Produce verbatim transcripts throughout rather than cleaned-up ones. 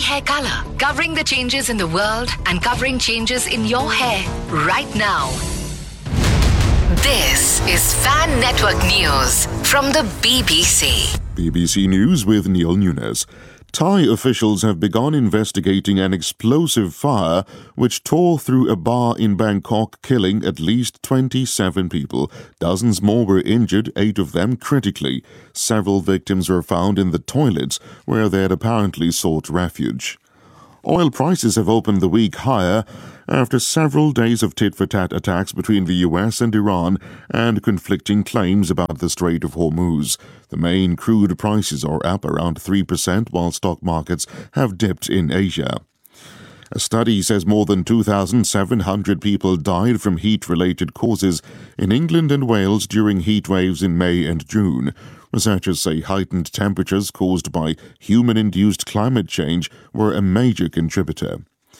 Hair Color, covering the changes in the world and covering changes in your hair right now. This is Fan Network News from the B B C. B B C News with Neil Nunes. Thai officials have begun investigating an explosive fire which tore through a bar in Bangkok, killing at least twenty-seven people. Dozens more were injured, eight of them critically. Several victims were found in the toilets where they had apparently sought refuge. Oil prices have opened the week higher after several days of tit-for-tat attacks between the U S and Iran and conflicting claims about the Strait of Hormuz. The main crude prices are up around three percent, while stock markets have dipped in Asia. A study says more than two thousand seven hundred people died from heat-related causes in England and Wales during heat waves in May and June. Researchers say heightened temperatures caused by human-induced climate change were a major contributor.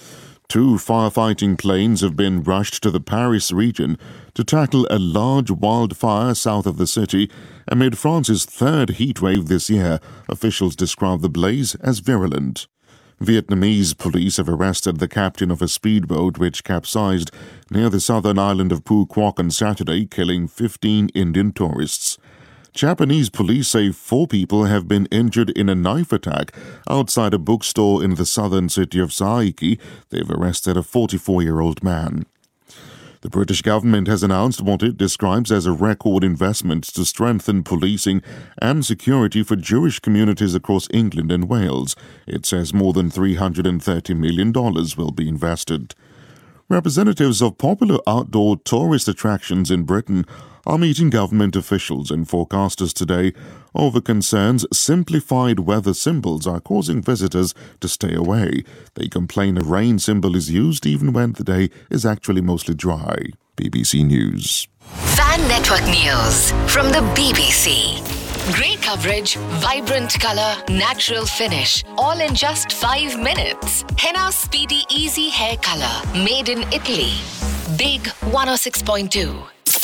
Two firefighting planes have been rushed to the Paris region to tackle a large wildfire south of the city amid France's third heatwave this year. Officials describe the blaze as virulent. Vietnamese police have arrested the captain of a speedboat which capsized near the southern island of Phu Quoc on Saturday, killing fifteen Indian tourists. Japanese police say four people have been injured in a knife attack outside a bookstore in the southern city of Saiki. They've arrested a forty-four-year-old man. The British government has announced what it describes as a record investment to strengthen policing and security for Jewish communities across England and Wales. It says more than three hundred thirty million dollars will be invested. Representatives of popular outdoor tourist attractions in Britain are meeting government officials and forecasters today over concerns simplified weather symbols are causing visitors to stay away. They complain a rain symbol is used even when the day is actually mostly dry. B B C News. Fan Network News from the B B C. Great coverage, vibrant color, natural finish, all in just five minutes. Henna Speedy Easy Hair Color, made in Italy. Big one oh six point two.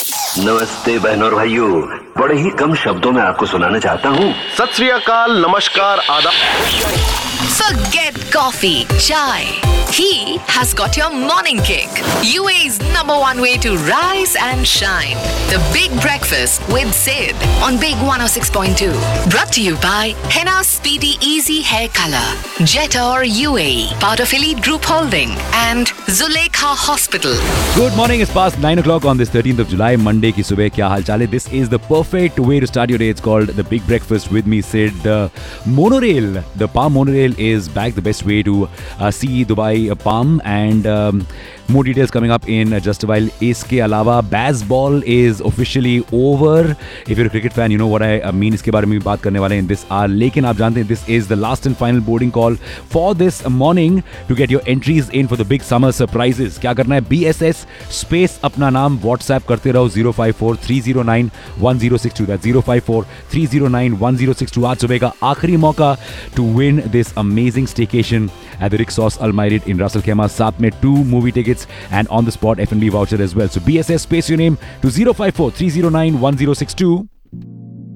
नमस्ते बहनों और भाइयों, बड़े ही कम शब्दों में आपको सुनाना चाहता हूँ। सत श्री अकाल, नमस्कार, आदाब। Forget coffee, chai. He has got your morning kick. U A's number one way to rise and shine. The Big Breakfast with Sid on Big one oh six point two. Brought to you by Henna Speedy Easy Hair Color, Jetor U A E, part of Elite Group Holding, and Zulekha Hospital. Good morning. It's past nine o'clock on this thirteenth of July, Monday ki subah. Kya hal chal hai? This is the perfect way to start your day. It's called the Big Breakfast with me, Sid. The monorail, the Palm monorail is back. The best way to uh, see Dubai uh, Palm, and um, more details coming up in uh, just a while. Iske alawa, Bazball is officially over. If you're a cricket fan, you know what I uh, mean. Iske bare mein bhi baat karne wale in this hour. Lekin aap jante hain, this is the last and final boarding call for this morning to get your entries in for the big summer surprises. Kya karna hai? B S S space apna naam WhatsApp karte raho zero five four three zero nine one zero six two. That's zero five four three zero nine one zero six two. Aaj subah ka aakhri mauka to win this amazing staycation at the Rixos Almeirid in Ras Al Khaimah. Saath mein two movie tickets and on the spot F and B voucher as well. So B S S space your name to zero five four three zero nine one zero six two.